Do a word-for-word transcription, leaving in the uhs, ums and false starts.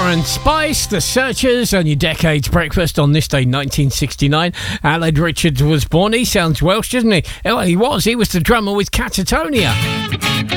Aaron Spice, The Searchers, on your Decades Breakfast on this day, nineteen sixty-nine. Aled Richards was born. He sounds Welsh, doesn't he? Well, he was. He was the drummer with Catatonia.